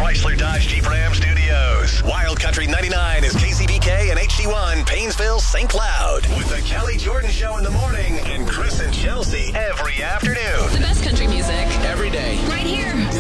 Chrysler Dodge Jeep Ram Studios. Wild Country 99 is KCBK and HD1 Paynesville, St. Cloud. With the Kelly Jordan Show in the morning and Chris and Chelsea every afternoon.